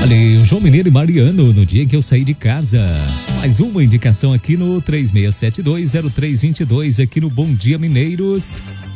Olha, o João Mineiro e Mariano, no dia que eu saí de casa. Mais uma indicação aqui no 36720322, aqui no Bom Dia Mineiros.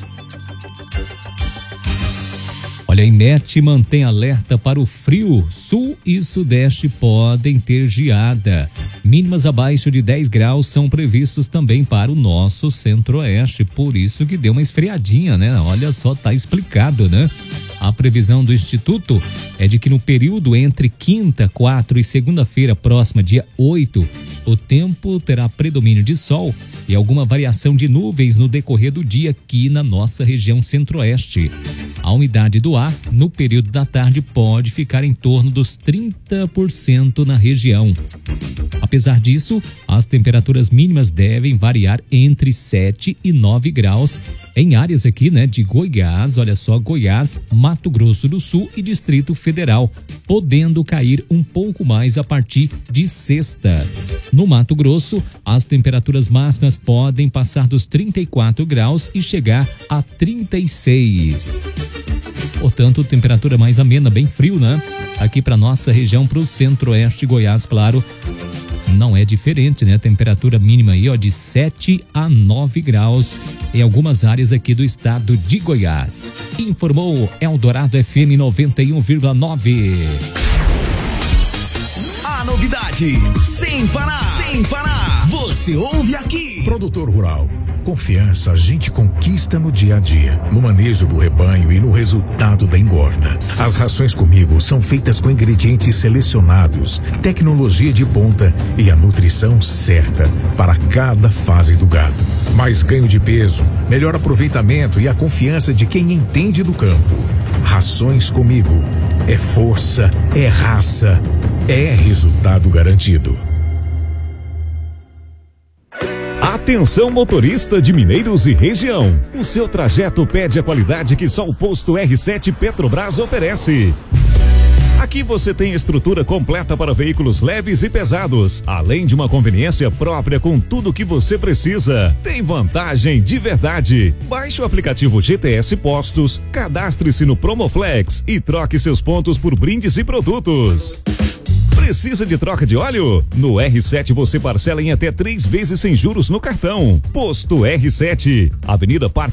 Olha, a IMET mantém alerta para o frio. Sul e Sudeste podem ter geada. Mínimas abaixo de 10 graus são previstos também para o nosso Centro-Oeste. Por isso que deu uma esfriadinha, né? Olha só, tá explicado, né? A previsão do Instituto é de que no período entre quinta, 4 e segunda-feira próxima, dia 8, o tempo terá predomínio de sol e alguma variação de nuvens no decorrer do dia aqui na nossa região Centro-Oeste. A umidade do ar no período da tarde pode ficar em torno dos 30% na região. Apesar disso, as temperaturas mínimas devem variar entre 7 e 9 graus em áreas aqui, né, de Goiás, olha só, Goiás, Mato Grosso do Sul e Distrito Federal, podendo cair um pouco mais a partir de sexta. No Mato Grosso, as temperaturas máximas podem passar dos 34 graus e chegar a 36. Portanto, temperatura mais amena, bem frio, né? Aqui para nossa região, para o Centro-Oeste, Goiás, claro, não é diferente, né? Temperatura mínima aí, ó, de 7 a 9 graus em algumas áreas aqui do estado de Goiás. Informou Eldorado FM 91,9. A novidade, sem parar, você ouve aqui. Produtor Rural, confiança a gente conquista no dia a dia, no manejo do rebanho e no resultado da engorda. As rações comigo são feitas com ingredientes selecionados, tecnologia de ponta e a nutrição certa para cada fase do gado. Mais ganho de peso, melhor aproveitamento e a confiança de quem entende do campo. Rações comigo é força, é raça, é resultado garantido. Atenção, motorista de Mineiros e região. O seu trajeto pede a qualidade que só o posto R7 Petrobras oferece. Aqui você tem estrutura completa para veículos leves e pesados, além de uma conveniência própria com tudo o que você precisa. Tem vantagem de verdade. Baixe o aplicativo GTS Postos, cadastre-se no Promoflex e troque seus pontos por brindes e produtos. Precisa de troca de óleo? No R7 você parcela em até 3 vezes sem juros no cartão. Posto R7, Avenida Parque